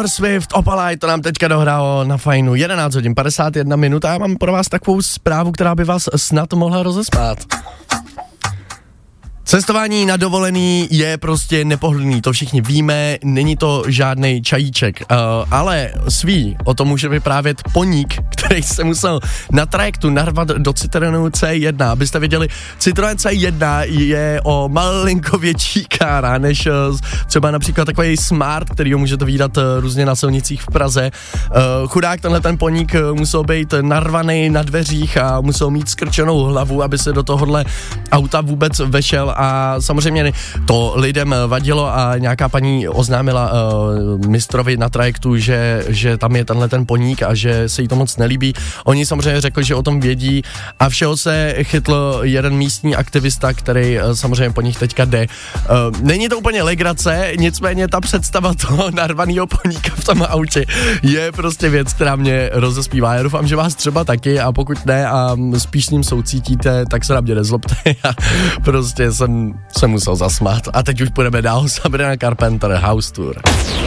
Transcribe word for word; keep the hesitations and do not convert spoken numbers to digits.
Taylor Swift, Opalite, to nám teďka dohrálo na fajnu jedenáct hodin padesát jedna minut a já mám pro vás takovou zprávu, která by vás snad mohla rozesmát. Cestování na dovolený je prostě nepohodlný, to všichni víme, není to žádnej čajíček, uh, ale svý o tom může vyprávět Poník, který se musel na trajektu narvat do Citroenu C jedna. Abyste věděli, Citroen C jedna je o malinko větší kára, než uh, třeba například takový Smart, který ho můžete vidět uh, různě na silnicích v Praze. Uh, chudák tenhle ten Poník uh, musel být narvaný na dveřích a musel mít skrčenou hlavu, aby se do tohohle auta vůbec vešel. A samozřejmě to lidem vadilo a nějaká paní oznámila uh, mistrovi na trajektu, že, že tam je tenhle ten Poník a že se jí to moc nelíbí. Oni samozřejmě řekli, že o tom vědí a všeho se chytl jeden místní aktivista, který uh, samozřejmě po nich teďka jde. Uh, není to úplně legrace, nicméně ta představa toho narvanýho Poníka v tom autě je prostě věc, která mě rozespívá. Já doufám, že vás třeba taky a pokud ne a spíš s ním soucítíte, tak se na mě nezlobte. Já prostě jsem se musel zasmát. A teď už půjdeme dál. Sabrina Carpenter, House Tour.